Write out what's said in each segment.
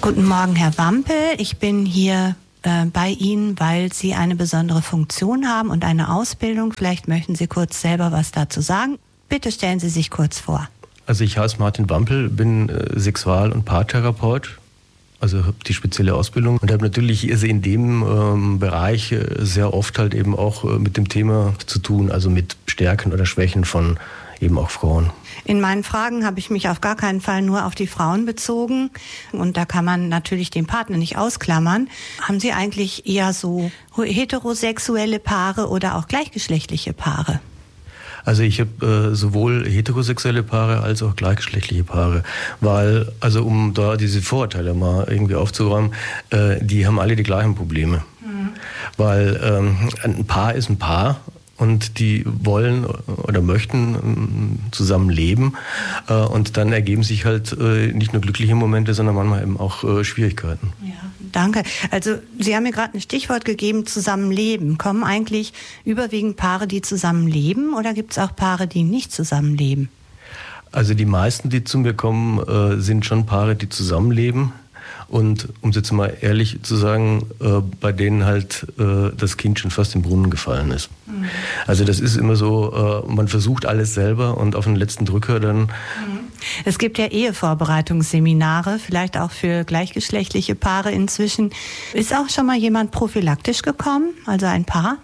Guten Morgen, Herr Wampel. Ich bin hier bei Ihnen, weil Sie eine besondere Funktion haben und eine Ausbildung. Vielleicht möchten Sie kurz selber was dazu sagen. Bitte stellen Sie sich kurz vor. Also ich heiße Martin Wampel, bin Sexual- und Paartherapeut. Also habe die spezielle Ausbildung und habe natürlich in dem Bereich sehr oft halt eben auch mit dem Thema zu tun, also mit Stärken oder Schwächen von eben auch Frauen. In meinen Fragen habe ich mich auf gar keinen Fall nur auf die Frauen bezogen und da kann man natürlich den Partner nicht ausklammern. Haben Sie eigentlich eher so heterosexuelle Paare oder auch gleichgeschlechtliche Paare? Also ich habe sowohl heterosexuelle Paare als auch gleichgeschlechtliche Paare, weil, also um da diese Vorurteile mal irgendwie aufzuräumen, die haben alle die gleichen Probleme. Mhm. Weil ein Paar ist ein Paar und die wollen oder möchten zusammen leben und dann ergeben sich halt nicht nur glückliche Momente, sondern manchmal eben auch Schwierigkeiten. Ja. Danke. Also Sie haben mir gerade ein Stichwort gegeben, Zusammenleben. Kommen eigentlich überwiegend Paare, die zusammenleben oder gibt es auch Paare, die nicht zusammenleben? Also die meisten, die zu mir kommen, sind schon Paare, die zusammenleben. Und um es jetzt mal ehrlich zu sagen, bei denen halt das Kind schon fast im Brunnen gefallen ist. Mhm. Also das ist immer so, man versucht alles selber und auf den letzten Drücker dann... Mhm. Es gibt ja Ehevorbereitungsseminare, vielleicht auch für gleichgeschlechtliche Paare inzwischen. Ist auch schon mal jemand prophylaktisch gekommen, also ein Paar?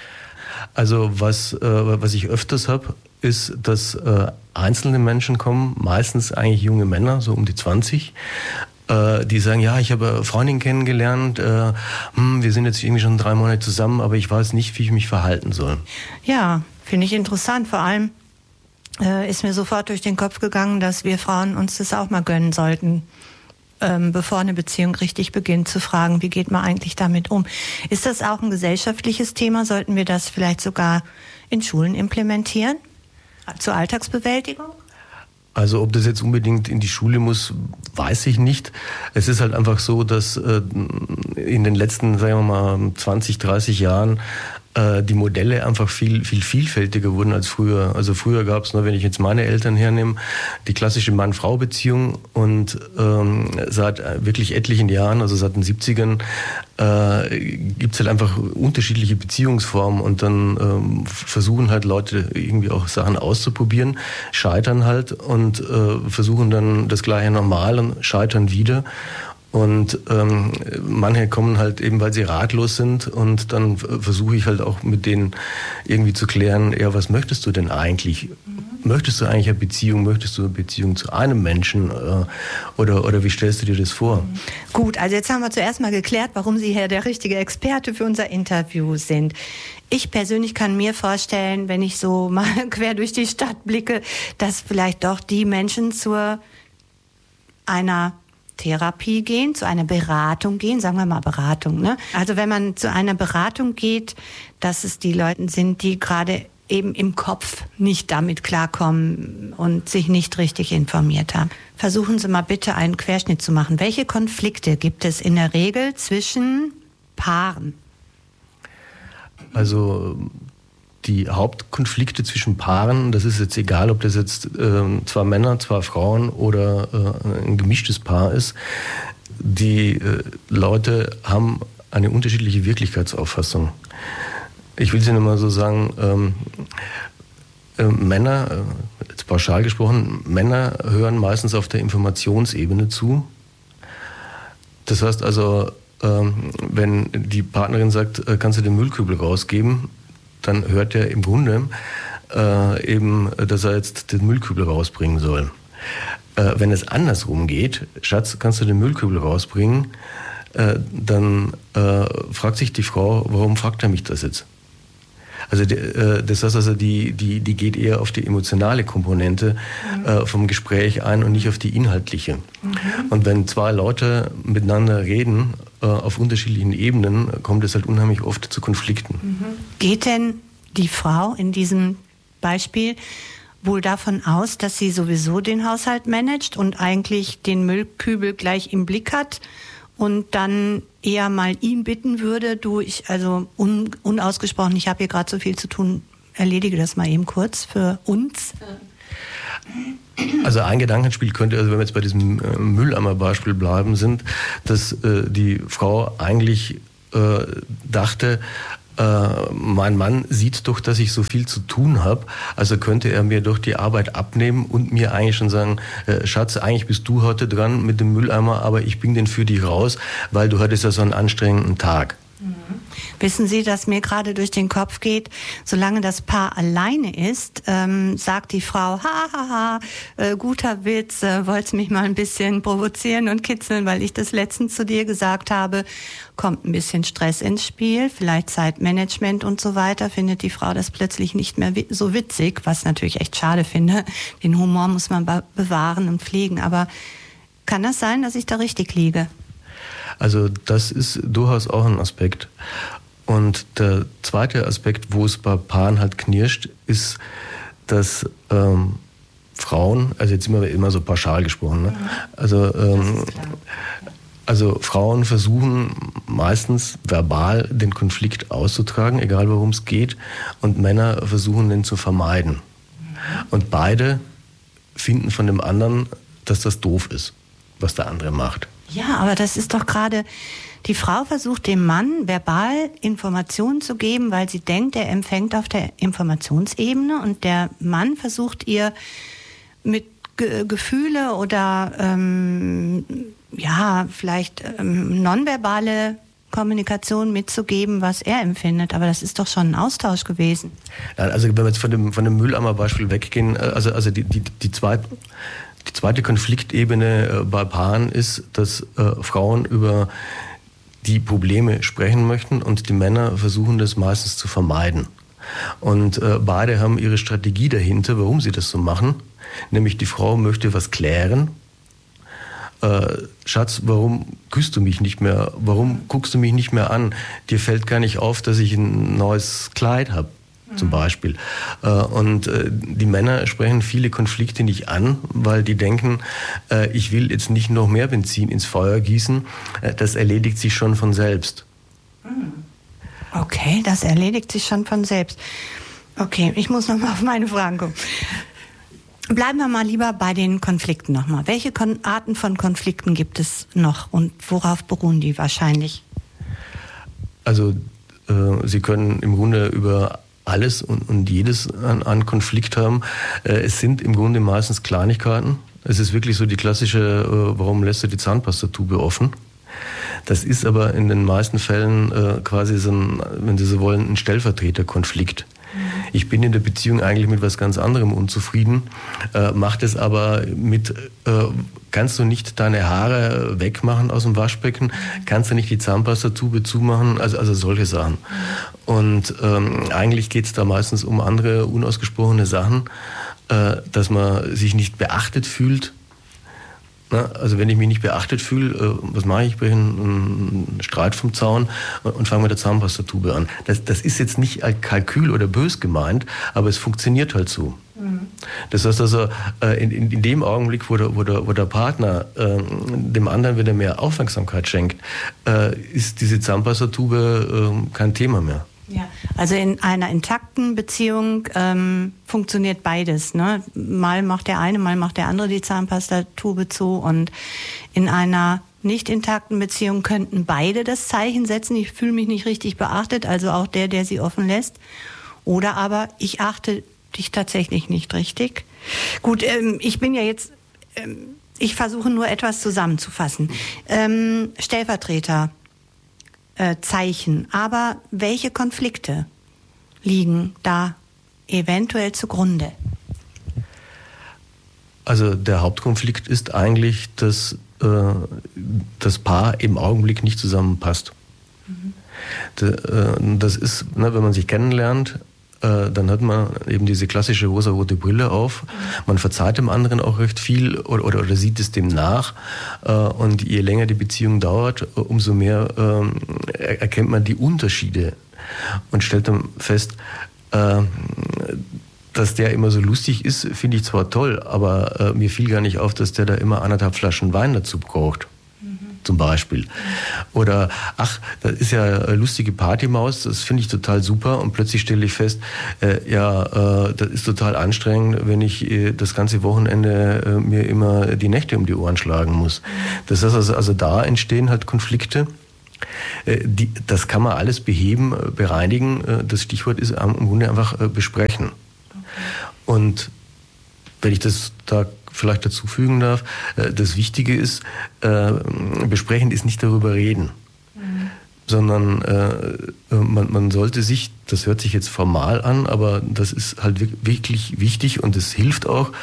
Also was ich öfters habe, ist, dass einzelne Menschen kommen, meistens eigentlich junge Männer, so um die 20, die sagen, ja, ich habe eine Freundin kennengelernt, wir sind jetzt irgendwie schon 3 Monate zusammen, aber ich weiß nicht, wie ich mich verhalten soll. Ja, finde ich interessant. Vor allem ist mir sofort durch den Kopf gegangen, dass wir Frauen uns das auch mal gönnen sollten, bevor eine Beziehung richtig beginnt, zu fragen, wie geht man eigentlich damit um. Ist das auch ein gesellschaftliches Thema? Sollten wir das vielleicht sogar in Schulen implementieren? Zur Alltagsbewältigung? Also ob das jetzt unbedingt in die Schule muss, weiß ich nicht. Es ist halt einfach so, dass in den letzten, sagen wir mal, 20, 30 Jahren die Modelle einfach viel vielfältiger wurden als früher. Also früher gab es nur, wenn ich jetzt meine Eltern hernehme, die klassische Mann-Frau-Beziehung und seit wirklich etlichen Jahren, also seit den 70ern, gibt es halt einfach unterschiedliche Beziehungsformen und dann versuchen halt Leute irgendwie auch Sachen auszuprobieren, scheitern halt und versuchen dann das Gleiche nochmal und scheitern wieder. Und manche kommen halt eben, weil sie ratlos sind und dann versuche ich halt auch mit denen irgendwie zu klären, ja, was möchtest du denn eigentlich? Möchtest du eigentlich eine Beziehung? Möchtest du eine Beziehung zu einem Menschen? Oder wie stellst du dir das vor? Gut, also jetzt haben wir zuerst mal geklärt, warum Sie hier der richtige Experte für unser Interview sind. Ich persönlich kann mir vorstellen, wenn ich so mal quer durch die Stadt blicke, dass vielleicht doch die Menschen zu einer Therapie gehen, zu einer Beratung gehen, sagen wir mal Beratung, ne? Also wenn man zu einer Beratung geht, dass es die Leute sind, die gerade eben im Kopf nicht damit klarkommen und sich nicht richtig informiert haben. Versuchen Sie mal bitte einen Querschnitt zu machen. Welche Konflikte gibt es in der Regel zwischen Paaren? Also die Hauptkonflikte zwischen Paaren, das ist jetzt egal, ob das jetzt 2 Männer, 2 Frauen oder ein gemischtes Paar ist, die Leute haben eine unterschiedliche Wirklichkeitsauffassung. Ich will es Ihnen mal so sagen, Männer, jetzt pauschal gesprochen, Männer hören meistens auf der Informationsebene zu. Das heißt also, wenn die Partnerin sagt, kannst du den Müllkübel rausgeben, dann hört er im Grunde eben, dass er jetzt den Müllkübel rausbringen soll. Wenn es andersrum geht, Schatz, kannst du den Müllkübel rausbringen, dann fragt sich die Frau, warum fragt er mich das jetzt? Also das heißt also, die geht eher auf die emotionale Komponente vom Gespräch ein und nicht auf die inhaltliche. Mhm. Und wenn 2 Leute miteinander reden, auf unterschiedlichen Ebenen, kommt es halt unheimlich oft zu Konflikten. Mhm. Geht denn die Frau in diesem Beispiel wohl davon aus, dass sie sowieso den Haushalt managt und eigentlich den Müllkübel gleich im Blick hat und dann eher mal ihn bitten würde, unausgesprochen, ich habe hier gerade so viel zu tun, erledige das mal eben kurz für uns? Also ein Gedankenspiel könnte, also wenn wir jetzt bei diesem Mülleimer-Beispiel bleiben, sind, dass die Frau eigentlich dachte, mein Mann sieht doch, dass ich so viel zu tun habe, also könnte er mir doch die Arbeit abnehmen und mir eigentlich schon sagen, Schatz, eigentlich bist du heute dran mit dem Mülleimer, aber ich bringe den für dich raus, weil du hattest ja so einen anstrengenden Tag. Wissen Sie, dass mir gerade durch den Kopf geht, solange das Paar alleine ist, sagt die Frau, guter Witz, wollt's mich mal ein bisschen provozieren und kitzeln, weil ich das letztens zu dir gesagt habe, kommt ein bisschen Stress ins Spiel, vielleicht Zeitmanagement und so weiter, findet die Frau das plötzlich nicht mehr so witzig, was natürlich echt schade finde. Den Humor muss man bewahren und pflegen, aber kann das sein, dass ich da richtig liege? Also das ist durchaus auch ein Aspekt. Und der zweite Aspekt, wo es bei Paaren halt knirscht, ist, dass Frauen, also jetzt immer so pauschal gesprochen, ne? Also Frauen versuchen meistens verbal den Konflikt auszutragen, egal worum es geht, und Männer versuchen den zu vermeiden. Und beide finden von dem anderen, dass das doof ist, was der andere macht. Ja, aber das ist doch gerade, die Frau versucht dem Mann verbal Informationen zu geben, weil sie denkt, er empfängt auf der Informationsebene, und der Mann versucht ihr mit Gefühle oder vielleicht nonverbale Kommunikation mitzugeben, was er empfindet. Aber das ist doch schon ein Austausch gewesen. Also wenn wir jetzt von dem Mülleimer-Beispiel weggehen, also die zweite Konfliktebene bei Paaren ist, dass Frauen über die Probleme sprechen möchten und die Männer versuchen das meistens zu vermeiden. Und beide haben ihre Strategie dahinter, warum sie das so machen. Nämlich die Frau möchte was klären. Schatz, warum küsst du mich nicht mehr? Warum guckst du mich nicht mehr an? Dir fällt gar nicht auf, dass ich ein neues Kleid habe, zum Beispiel. Und die Männer sprechen viele Konflikte nicht an, weil die denken, ich will jetzt nicht noch mehr Benzin ins Feuer gießen. Das erledigt sich schon von selbst. Okay, das erledigt sich schon von selbst. Okay, ich muss noch mal auf meine Fragen kommen. Bleiben wir mal lieber bei den Konflikten nochmal. Welche Arten von Konflikten gibt es noch und worauf beruhen die wahrscheinlich? Also Sie können im Grunde über alles und jedes an Konflikt haben. Es sind im Grunde meistens Kleinigkeiten. Es ist wirklich so die klassische, warum lässt du die Zahnpastatube offen? Das ist aber in den meisten Fällen quasi so ein, wenn Sie so wollen, ein Stellvertreterkonflikt. Ich bin in der Beziehung eigentlich mit was ganz anderem unzufrieden, macht es aber mit, kannst du nicht deine Haare wegmachen aus dem Waschbecken, kannst du nicht die Zahnpastatube zumachen, also solche Sachen. Und eigentlich geht es da meistens um andere unausgesprochene Sachen, dass man sich nicht beachtet fühlt. Also wenn ich mich nicht beachtet fühle, was mache ich? Ich breche einen Streit vom Zaun und fange mit der Zahnpastatube an. Das ist jetzt nicht als Kalkül oder bös gemeint, aber es funktioniert halt so. Das heißt also, in dem Augenblick, wo der Partner dem anderen wieder mehr Aufmerksamkeit schenkt, ist diese Zahnpastatube kein Thema mehr. Ja, also in einer intakten Beziehung funktioniert beides, ne? Mal macht der eine, mal macht der andere die Zahnpastatube zu, und in einer nicht intakten Beziehung könnten beide das Zeichen setzen, ich fühle mich nicht richtig beachtet, also auch der sie offen lässt, oder aber ich achte dich tatsächlich nicht richtig. Gut, ich bin ja jetzt, ich versuche nur etwas zusammenzufassen. Stellvertreter. Zeichen. Aber welche Konflikte liegen da eventuell zugrunde? Also der Hauptkonflikt ist eigentlich, dass das Paar im Augenblick nicht zusammenpasst. Das ist, wenn man sich kennenlernt, dann hat man eben diese klassische rosarote Brille auf. Man verzeiht dem anderen auch recht viel oder sieht es dem nach. Und je länger die Beziehung dauert, umso mehr erkennt man die Unterschiede und stellt dann fest, dass der immer so lustig ist, finde ich zwar toll, aber mir fiel gar nicht auf, dass der da immer 1,5 Flaschen Wein dazu braucht. zum Beispiel. Oder, ach, das ist ja eine lustige Partymaus, das finde ich total super und plötzlich stelle ich fest, das ist total anstrengend, wenn ich das ganze Wochenende mir immer die Nächte um die Ohren schlagen muss. Das heißt also da entstehen halt Konflikte. Das kann man alles beheben, bereinigen. Das Stichwort ist im Grunde einfach besprechen. Und wenn ich das da vielleicht dazu fügen darf, das Wichtige ist, besprechen ist nicht darüber reden, sondern man sollte sich, das hört sich jetzt formal an, aber das ist halt wirklich wichtig und es hilft auch,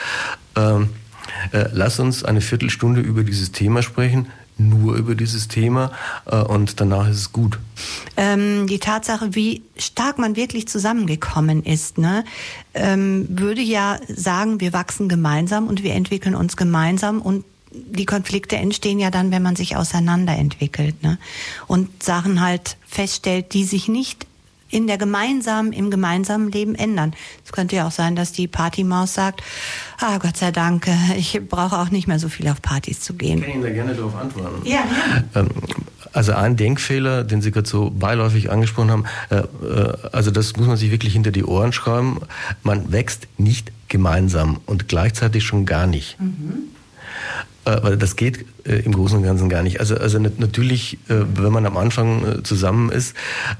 lass uns eine Viertelstunde über dieses Thema sprechen, nur über dieses Thema und danach ist es gut. Die Tatsache, wie stark man wirklich zusammengekommen ist, ne, würde ja sagen, wir wachsen gemeinsam und wir entwickeln uns gemeinsam und die Konflikte entstehen ja dann, wenn man sich auseinanderentwickelt, ne, und Sachen halt feststellt, die sich nicht im gemeinsamen Leben ändern. Es könnte ja auch sein, dass die Partymaus sagt, Gott sei Dank, ich brauche auch nicht mehr so viel auf Partys zu gehen. Ich kann Ihnen da gerne darauf antworten. Ja. Also ein Denkfehler, den Sie gerade so beiläufig angesprochen haben, also das muss man sich wirklich hinter die Ohren schreiben. Man wächst nicht gemeinsam und gleichzeitig schon gar nicht. Weil das geht im Großen und Ganzen gar nicht. Also natürlich, wenn man am Anfang zusammen ist,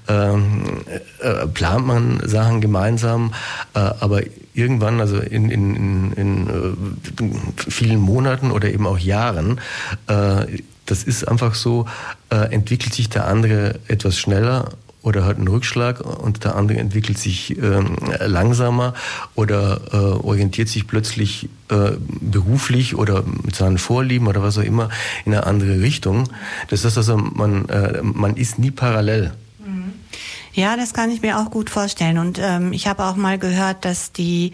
plant man Sachen gemeinsam, aber irgendwann, also in vielen Monaten oder eben auch Jahren, das ist einfach so, entwickelt sich der andere etwas schneller oder hat einen Rückschlag und der andere entwickelt sich langsamer oder orientiert sich plötzlich beruflich oder mit seinen Vorlieben oder was auch immer in eine andere Richtung. Das heißt also, man ist nie parallel. Ja, das kann ich mir auch gut vorstellen. Und ich habe auch mal gehört, dass die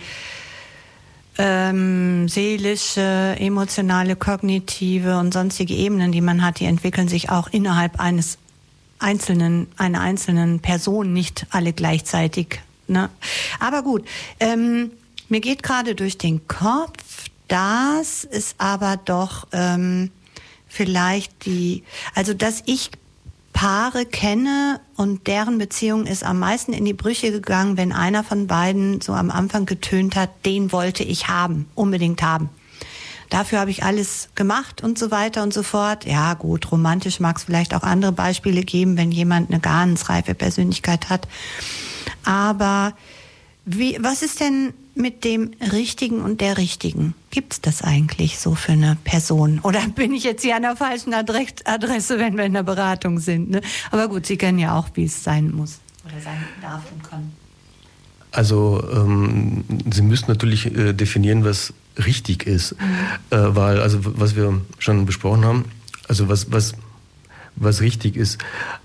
seelische, emotionale, kognitive und sonstige Ebenen, die man hat, die entwickeln sich auch innerhalb einer einzelnen Person, nicht alle gleichzeitig. Ne? Aber gut, mir geht gerade durch den Kopf, das ist aber doch vielleicht dass ich Paare kenne und deren Beziehung ist am meisten in die Brüche gegangen, wenn einer von beiden so am Anfang getönt hat, den wollte ich unbedingt haben. Dafür habe ich alles gemacht und so weiter und so fort. Ja gut, romantisch mag es vielleicht auch andere Beispiele geben, wenn jemand eine ganz reife Persönlichkeit hat. Aber was ist denn mit dem Richtigen und der Richtigen? Gibt es das eigentlich so für eine Person? Oder bin ich jetzt hier an der falschen Adresse, wenn wir in der Beratung sind? Ne? Aber gut, Sie kennen ja auch, wie es sein muss oder sein darf und kann. Also Sie müssen natürlich definieren, was richtig ist, weil also was wir schon besprochen haben, also was richtig ist,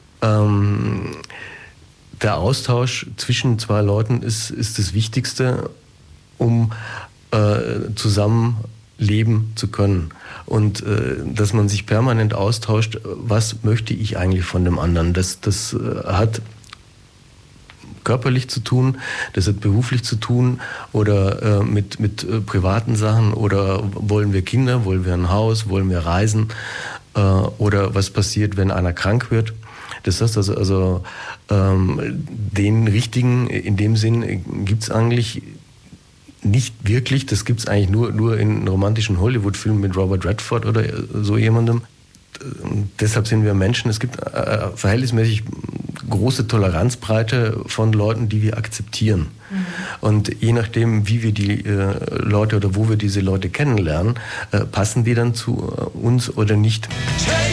der Austausch zwischen zwei Leuten ist das Wichtigste, um zusammen leben zu können. Und dass man sich permanent austauscht, was möchte ich eigentlich von dem anderen? Das hat körperlich zu tun, das hat beruflich zu tun oder mit privaten Sachen oder wollen wir Kinder, wollen wir ein Haus, wollen wir reisen oder was passiert, wenn einer krank wird. Das heißt also den Richtigen in dem Sinn gibt es eigentlich nicht wirklich. Das gibt es eigentlich nur in romantischen Hollywood-Filmen mit Robert Redford oder so jemandem. Deshalb sind wir Menschen. Es gibt verhältnismäßig große Toleranzbreite von Leuten, die wir akzeptieren. Und je nachdem, wie wir die Leute oder wo wir diese Leute kennenlernen, passen die dann zu uns oder nicht.